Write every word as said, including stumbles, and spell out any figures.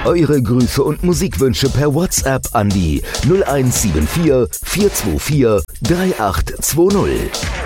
Eure Grüße und Musikwünsche per WhatsApp an die null eins sieben vier, vier zwei vier, drei acht zwei null.